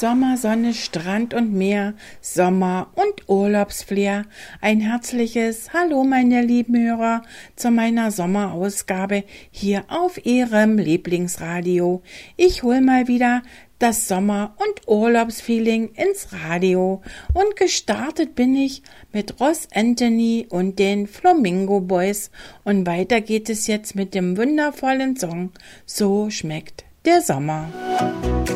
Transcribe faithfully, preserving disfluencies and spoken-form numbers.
Sommer, Sonne, Strand und Meer, Sommer- und Urlaubsflair. Ein herzliches Hallo, meine lieben Hörer, zu meiner Sommerausgabe hier auf Ihrem Lieblingsradio. Ich hol mal wieder das Sommer- und Urlaubsfeeling ins Radio und gestartet bin ich mit Ross Anthony und den Flamingo Boys und weiter geht es jetzt mit dem wundervollen Song So schmeckt der Sommer.